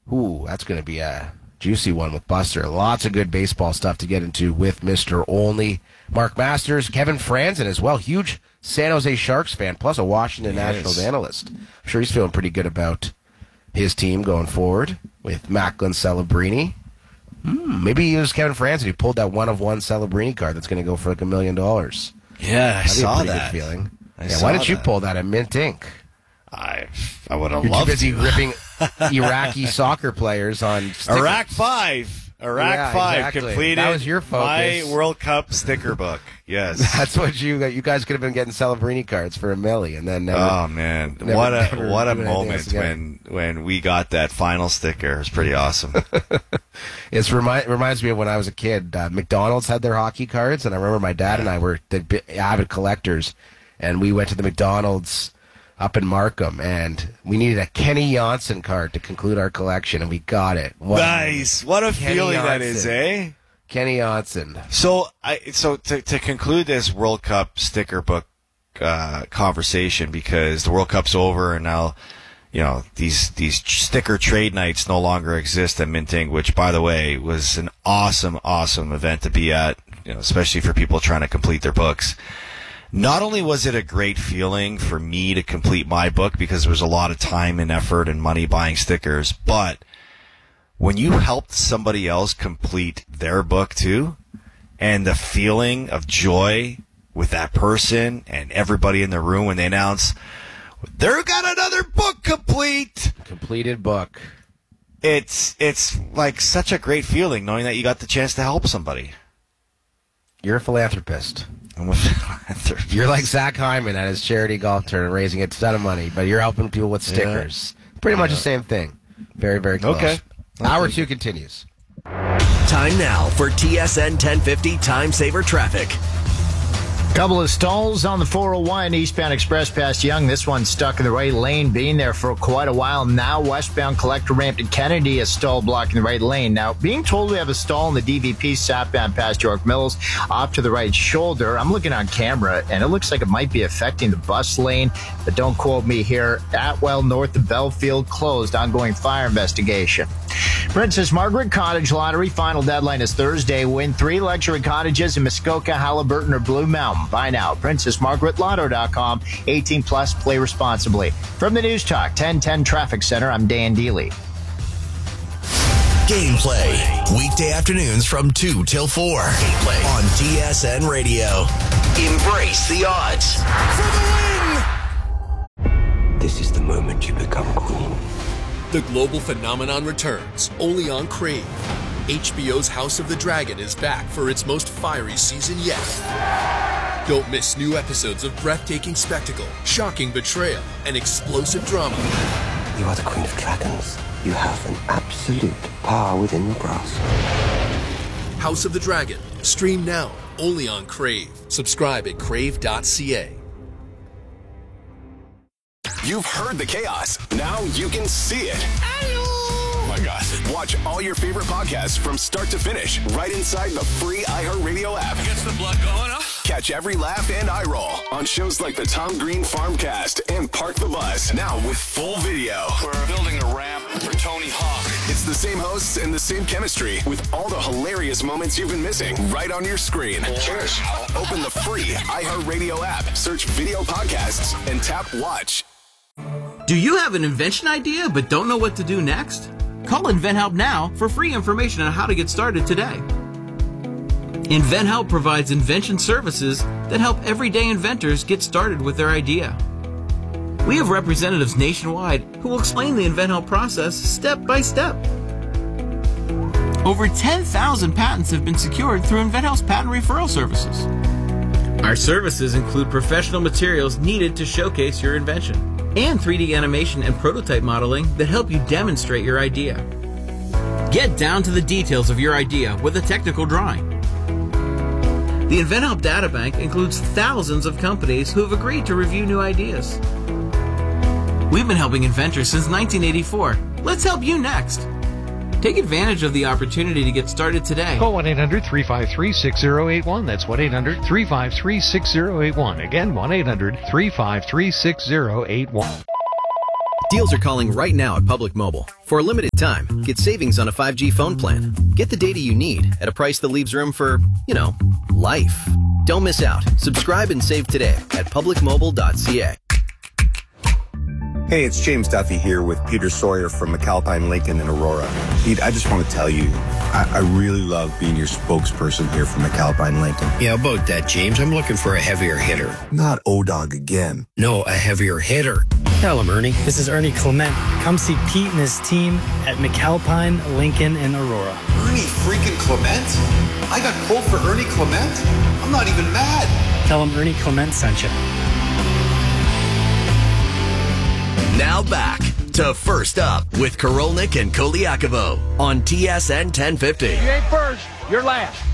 Ooh, that's going to be a juicy one with Buster. Lots of good baseball stuff to get into with Mr. Only. Mark Masters, Kevin Franzen as well. Huge San Jose Sharks fan, plus a Washington Nationals analyst. I'm sure he's feeling pretty good about his team going forward with Macklin Celebrini. Maybe it was Kevin Franzen who pulled that one-of-one Celebrini card that's going to go for like $1 million. Yeah, I saw that. Good feeling. Yeah, why didn't you pull that at Mint Inc.? I would have loved to. You're too busy ripping Iraqi soccer players on stickers. Iraq 5. Exactly. Completed. That was your focus. My World Cup sticker book. Yes. That's what you guys could have been getting Celebrini cards for $1 million, and then oh man, what a moment when we got that final sticker. It was pretty awesome. It reminds me of when I was a kid. McDonald's had their hockey cards, and I remember my dad and I were the avid collectors, and we went to the McDonald's up in Markham, and we needed a Kenny Janssen card to conclude our collection, and we got it. Nice. What a Kenny feeling Janssen. that is, eh? Kenny Janssen. So to conclude this World Cup sticker book conversation, because the World Cup's over, and now these sticker trade nights no longer exist at Minting, which, by the way, was an awesome event to be at, especially for people trying to complete their books. Not only was it a great feeling for me to complete my book, because there was a lot of time and effort and money buying stickers, but when you helped somebody else complete their book too, and the feeling of joy with that person and everybody in the room when they announce they've got another book complete. Completed book. It's like such a great feeling knowing that you got the chance to help somebody. You're a philanthropist. I'm a philanthropist. You're like Zach Hyman at his charity golf tournament, raising a ton of money, but you're helping people with stickers. Yeah. Pretty much the same thing. Very, very close. Okay. Hour 2 continues. Time now for TSN 1050 Time Saver Traffic. Couple of stalls on the 401 eastbound express past Young. This one's stuck in the right lane, being there for quite a while now. Westbound Collector Ramp to Kennedy, a stall blocking the right lane. Now, being told we have a stall in the DVP southbound past York Mills off to the right shoulder. I'm looking on camera, and it looks like it might be affecting the bus lane, but don't quote me here. Atwell north of Belfield closed, ongoing fire investigation. Princess Margaret Cottage Lottery, final deadline is Thursday. Win 3 luxury cottages in Muskoka, Halliburton, or Blue Mountain. Buy now. PrincessMargaretLotto.com. 18 plus. Play responsibly. From the News Talk 1010 Traffic Center, I'm Dan Deely. Gameplay. Weekday afternoons from 2 till 4. Gameplay on TSN Radio. Embrace the odds. For the win! This is the moment you become queen. The global phenomenon returns, only on Crave. HBO's House of the Dragon is back for its most fiery season yet. Don't miss new episodes of breathtaking spectacle, shocking betrayal, and explosive drama. You are the queen of dragons. You have an absolute power within your grasp. House of the Dragon. Stream now, only on Crave. Subscribe at crave.ca. You've heard the chaos. Now you can see it. Oh my God. Watch all your favorite podcasts from start to finish right inside the free iHeartRadio app. Gets the blood going, huh? Catch every laugh and eye roll on shows like the Tom Green Farmcast and Park the Bus. Now with full video. We're building a ramp for Tony Hawk. It's the same hosts and the same chemistry with all the hilarious moments you've been missing right on your screen. Cheers. Open the free iHeartRadio app, search video podcasts, and tap watch. Do you have an invention idea but don't know what to do next? Call InventHelp now for free information on how to get started today. InventHelp provides invention services that help everyday inventors get started with their idea. We have representatives nationwide who will explain the InventHelp process step by step. Over 10,000 patents have been secured through InventHelp's patent referral services. Our services include professional materials needed to showcase your invention, and 3D animation and prototype modeling that help you demonstrate your idea. Get down to the details of your idea with a technical drawing. The InventHelp Databank includes thousands of companies who have agreed to review new ideas. We've been helping inventors since 1984. Let's help you next. Take advantage of the opportunity to get started today. Call 1-800-353-6081. That's 1-800-353-6081. Again, 1-800-353-6081. Deals are calling right now at Public Mobile. For a limited time, get savings on a 5G phone plan. Get the data you need at a price that leaves room for, life. Don't miss out. Subscribe and save today at publicmobile.ca. Hey, it's James Duffy here with Peter Sawyer from McAlpine Lincoln in Aurora. Pete, I just want to tell you, I really love being your spokesperson here for McAlpine Lincoln. Yeah, about that, James. I'm looking for a heavier hitter. Not O-Dog again. No, a heavier hitter. Tell him, Ernie. This is Ernie Clement. Come see Pete and his team at McAlpine Lincoln in Aurora. Ernie freaking Clement? I got pulled for Ernie Clement? I'm not even mad. Tell him Ernie Clement sent you. Now back to First Up with Korolnik and Koliakovo on TSN 1050. You ain't first, you're last.